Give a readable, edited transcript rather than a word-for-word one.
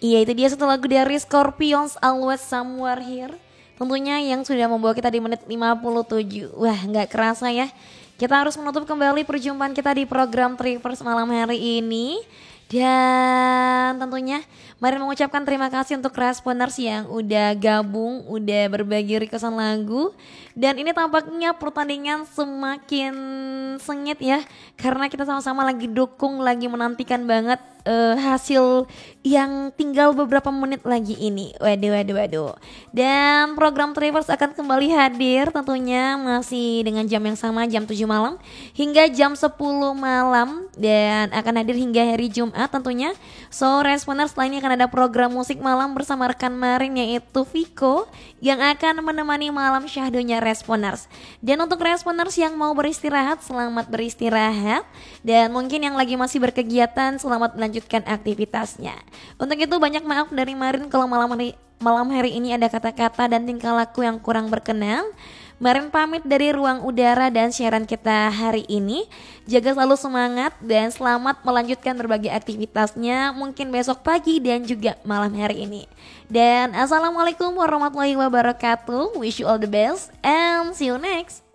Iya, itu dia satu lagu dari Scorpions, Always Somewhere Here. Tentunya yang sudah membawa kita di menit 57. Wah, nggak kerasa ya. Kita harus menutup kembali perjumpaan kita di program Trivers malam hari ini. Dan tentunya mari mengucapkan terima kasih untuk responers yang udah gabung, udah berbagi requestan lagu. Dan ini tampaknya pertandingan semakin sengit ya. Karena kita sama-sama lagi dukung, lagi menantikan banget hasil yang tinggal beberapa menit lagi ini. Waduh, waduh, waduh. Dan program Trivers akan kembali hadir tentunya masih dengan jam yang sama, jam 7 malam hingga jam 10 malam. Dan akan hadir hingga hari Jumat tentunya. So responers, setelah ini akan ada program musik malam bersama rekan Marin yaitu Viko yang akan menemani malam syahdunya responers. Dan untuk responers yang mau beristirahat, selamat beristirahat. Dan mungkin yang lagi masih berkegiatan, selamat melanjutkan aktivitasnya. Untuk itu banyak maaf dari Marin kalau malam hari ini ada kata-kata dan tingkah laku yang kurang berkenan. Marin pamit dari ruang udara dan siaran kita hari ini. Jaga selalu semangat dan selamat melanjutkan berbagai aktivitasnya mungkin besok pagi dan juga malam hari ini. Dan assalamualaikum warahmatullahi wabarakatuh. Wish you all the best and see you next.